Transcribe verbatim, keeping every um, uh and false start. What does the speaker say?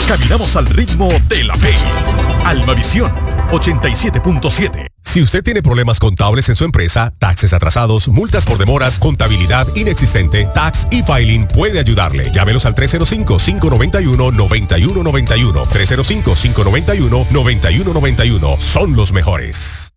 Caminamos al ritmo de la fe. Almavisión ochenta y siete punto siete. Si usted tiene problemas contables en su empresa, taxes atrasados, multas por demoras, contabilidad inexistente, Tax e-Filing puede ayudarle. Llámelos al tres cero cinco, cinco nueve uno, nueve uno nueve uno. tres cero cinco, cinco nueve uno, nueve uno nueve uno. Son los mejores.